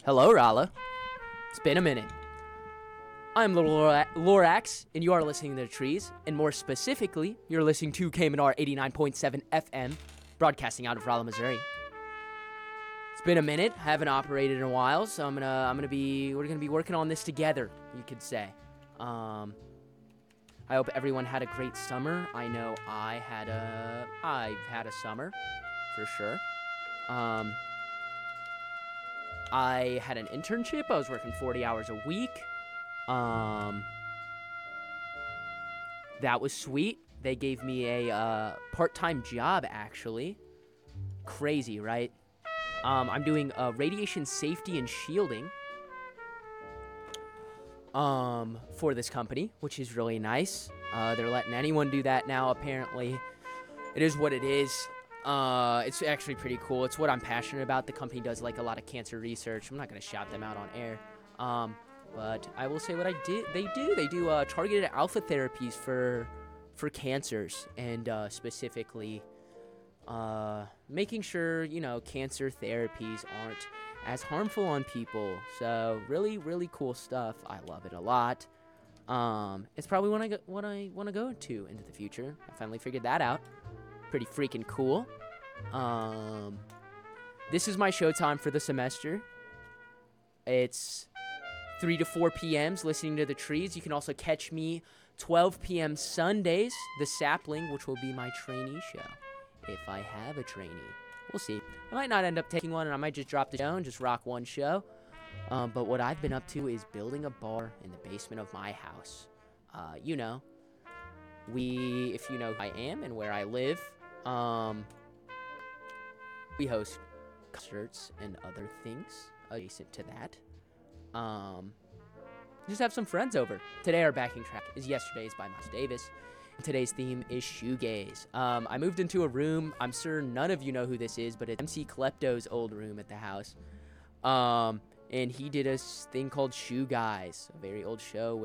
Hello, Rala. It's been a minute. I'm Little Lorax, and you are listening to The Trees, and more specifically, you're listening to KMNR 89.7 FM, broadcasting out of Rolla, Missouri. It's been a minute, haven't operated in a while, so we're gonna be working on this together, you could say. I hope everyone had a great summer. I know I've had a summer, for sure. I had an internship. I was working 40 hours a week. That was sweet. They gave me a part-time job, actually. Crazy, right? I'm doing radiation safety and shielding for this company, which is really nice. They're letting anyone do that now, apparently. It is what it is. It's actually pretty cool. It's what I'm passionate about. The company does like a lot of cancer research. I'm not going to shout them out on air. But I will say what they do targeted alpha therapies for cancers, and specifically making sure, cancer therapies aren't as harmful on people. So really, really cool stuff. I love it a lot. It's probably what I want to go into the future. I finally figured that out. Pretty freaking cool. This is my showtime for the semester. It's 3 to 4 p.m.s listening to The Trees. You can also catch me 12 p.m. Sundays, The Sapling, which will be my trainee show. If I have a trainee. We'll see. I might not end up taking one, and I might just drop the show and just rock one show. But what I've been up to is building a bar in the basement of my house. If you know who I am and where I live, we host concerts and other things adjacent to that. Just have some friends over. Today our backing track is Yesterday's by Miles Davis. Today's theme is shoegaze. I moved into a room. I'm sure none of you know who this is, but it's MC Klepto's old room at the house. And he did a thing called Shoe Guys, a very old show with